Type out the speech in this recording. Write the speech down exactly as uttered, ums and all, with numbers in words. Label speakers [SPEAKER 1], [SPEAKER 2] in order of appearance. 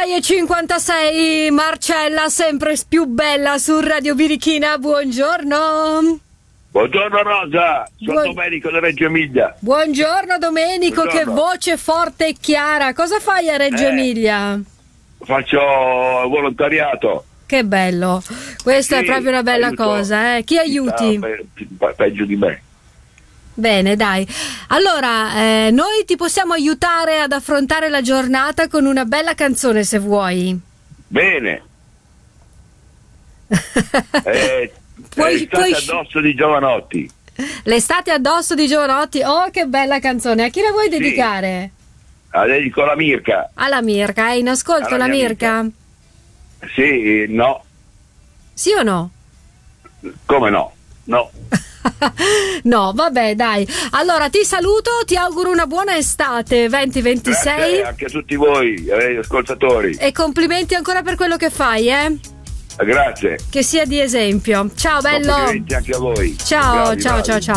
[SPEAKER 1] sei e cinquantasei, Marcella sempre più bella su Radio Birichina, buongiorno.
[SPEAKER 2] Buongiorno Rosa, sono
[SPEAKER 1] Buon...
[SPEAKER 2] Domenico da Reggio Emilia.
[SPEAKER 1] Buongiorno Domenico, buongiorno. Che voce forte e chiara. Cosa fai a Reggio eh, Emilia?
[SPEAKER 2] Faccio volontariato.
[SPEAKER 1] Che bello, questa
[SPEAKER 2] sì,
[SPEAKER 1] è proprio una bella
[SPEAKER 2] aiuto.
[SPEAKER 1] cosa, eh? Chi aiuti?
[SPEAKER 2] Pe- pe- peggio di me.
[SPEAKER 1] Bene, dai. Allora, eh, noi ti possiamo aiutare ad affrontare la giornata con una bella canzone, se vuoi.
[SPEAKER 2] Bene. eh,
[SPEAKER 1] puoi,
[SPEAKER 2] l'estate
[SPEAKER 1] puoi...
[SPEAKER 2] addosso di Giovanotti.
[SPEAKER 1] L'estate addosso di Giovanotti. Oh, che bella canzone. A chi la vuoi
[SPEAKER 2] sì.
[SPEAKER 1] dedicare?
[SPEAKER 2] La dedico alla Mirka.
[SPEAKER 1] Alla Mirka, è in ascolto alla la Mirka?
[SPEAKER 2] Amica. Sì, no.
[SPEAKER 1] Sì o no?
[SPEAKER 2] Come no? No.
[SPEAKER 1] No, vabbè, dai. Allora ti saluto, ti auguro una buona estate venti ventisei.
[SPEAKER 2] Grazie anche a tutti voi, eh, ascoltatori.
[SPEAKER 1] E complimenti ancora per quello che fai, eh?
[SPEAKER 2] Grazie.
[SPEAKER 1] Che sia di esempio. Ciao bello.
[SPEAKER 2] Complimenti anche a voi.
[SPEAKER 1] Ciao,
[SPEAKER 2] bravi,
[SPEAKER 1] ciao,
[SPEAKER 2] bravi.
[SPEAKER 1] ciao, ciao.